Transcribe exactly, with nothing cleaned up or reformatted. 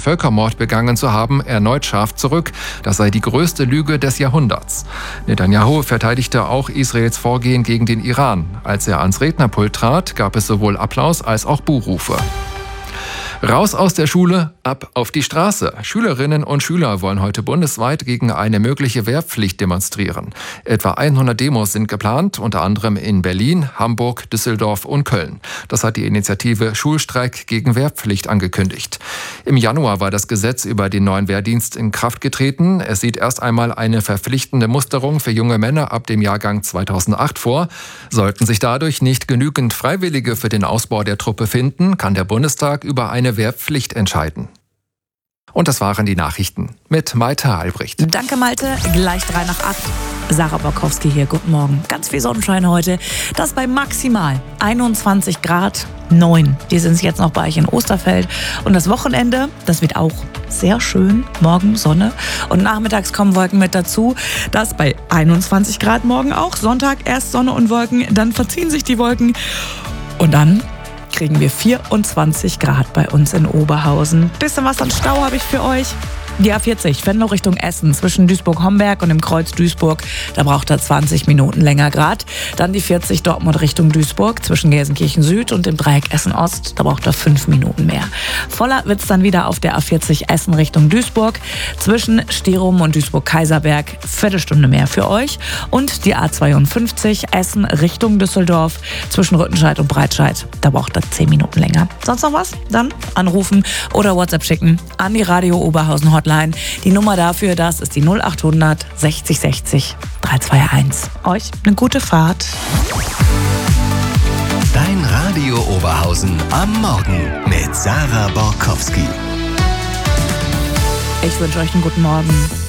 Völkermord begangen zu haben, erneut scharf zurück. Das sei die größte Lüge des Jahrhunderts. Netanyahu verteidigte auch Israels Vorgehen gegen den Iran. Als er ans Rednerpult trat, gab es sowohl Applaus als auch Buhrufe. Raus aus der Schule, ab auf die Straße. Schülerinnen und Schüler wollen heute bundesweit gegen eine mögliche Wehrpflicht demonstrieren. Etwa hundert Demos sind geplant, unter anderem in Berlin, Hamburg, Düsseldorf und Köln. Das hat die Initiative Schulstreik gegen Wehrpflicht angekündigt. Im Januar war das Gesetz über den neuen Wehrdienst in Kraft getreten. Es sieht erst einmal eine verpflichtende Musterung für junge Männer ab dem Jahrgang zweitausendacht vor. Sollten sich dadurch nicht genügend Freiwillige für den Ausbau der Truppe finden, kann der Bundestag über eine Wehrpflicht entscheiden. Und das waren die Nachrichten mit Malte Albrecht. Danke Malte, gleich drei nach acht. Sarah Borkowski hier, guten Morgen. Ganz viel Sonnenschein heute, das bei maximal einundzwanzig Grad neun. Die sind jetzt noch bei euch in Osterfeld. Und das Wochenende, das wird auch sehr schön. Morgen Sonne und nachmittags kommen Wolken mit dazu. Das bei einundzwanzig Grad morgen auch. Sonntag erst Sonne und Wolken, dann verziehen sich die Wolken und dann kriegen wir vierundzwanzig Grad bei uns in Oberhausen. Bisschen was an Stau habe ich für euch. Die A vierzig, Venlo Richtung Essen, zwischen Duisburg-Homberg und dem Kreuz Duisburg. Da braucht er zwanzig Minuten länger Grad. Dann die vierzig Dortmund Richtung Duisburg, zwischen Gelsenkirchen Süd und dem Dreieck Essen-Ost. Da braucht er fünf Minuten mehr. Voller wird's dann wieder auf der A vierzig Essen Richtung Duisburg. Zwischen Sterum und Duisburg-Kaiserberg. Viertelstunde mehr für euch. Und die A zweiundfünfzig Essen Richtung Düsseldorf. Zwischen Rüttenscheid und Breitscheid. Da braucht er zehn Minuten länger. Sonst noch was? Dann anrufen oder WhatsApp schicken an die Radio Oberhausen Hotline. Die Nummer dafür, das ist die null achthundert sechzig sechzig dreihunderteinundzwanzig. Euch eine gute Fahrt. Dein Radio Oberhausen am Morgen mit Sarah Borkowski. Ich wünsche euch einen guten Morgen.